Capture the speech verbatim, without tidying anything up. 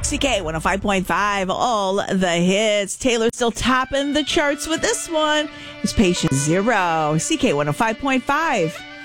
C K one oh five point five, all the hits. Taylor still topping the charts with this one. It's Patient Zero. C K one oh five point five.